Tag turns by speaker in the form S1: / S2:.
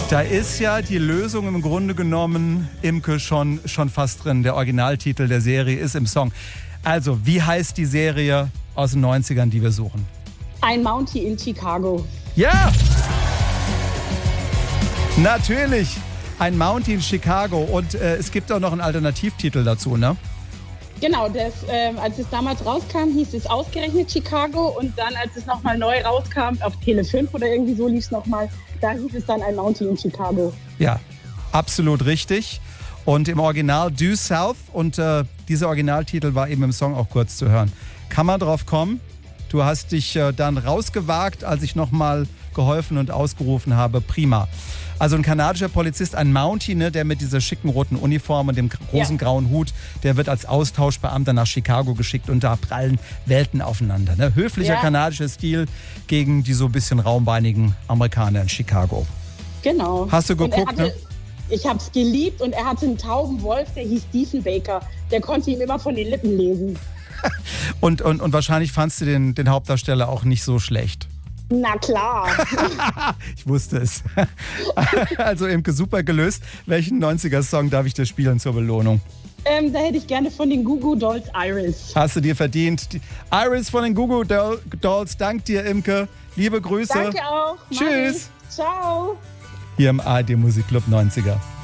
S1: Da ist ja die Lösung im Grunde genommen, Imke, schon fast drin. Der Originaltitel der Serie ist im Song. Also, wie heißt die Serie aus den 90ern, die wir suchen?
S2: Ein Mountie in Chicago.
S1: Ja! Natürlich! Ein Mountie in Chicago. Und es gibt auch noch einen Alternativtitel dazu, ne?
S2: Genau, als es damals rauskam, hieß es ausgerechnet Chicago. Und dann, als es nochmal neu rauskam, auf Tele 5 oder irgendwie so lief es nochmal, da hieß es dann ein Mountie in Chicago.
S1: Ja, absolut richtig. Und im Original Due South. Und dieser Originaltitel war eben im Song auch kurz zu hören. Kann man drauf kommen? Du hast dich dann rausgewagt, als ich nochmal geholfen und ausgerufen habe. Prima. Also ein kanadischer Polizist, ein Mountie, ne, der mit dieser schicken roten Uniform und dem großen grauen Hut, der wird als Austauschbeamter nach Chicago geschickt und da prallen Welten aufeinander. Ne? Höflicher kanadischer Stil gegen die so ein bisschen raumbeinigen Amerikaner in Chicago.
S2: Genau.
S1: Hast du geguckt, ne?
S2: Ich habe es geliebt und er hatte einen tauben Wolf, der hieß Diefenbaker. Der konnte ihm immer von den Lippen lesen.
S1: und wahrscheinlich fandst du den Hauptdarsteller auch nicht so schlecht.
S2: Na klar.
S1: Ich wusste es. Also Imke, super gelöst. Welchen 90er-Song darf ich dir spielen zur Belohnung?
S2: Da hätte ich gerne von den Goo Goo Dolls Iris.
S1: Hast du dir verdient. Die Iris von den Goo Goo Dolls. Dank dir, Imke. Liebe Grüße.
S2: Danke auch.
S1: Tschüss.
S2: Ciao.
S1: Hier im ARD Musikclub 90er.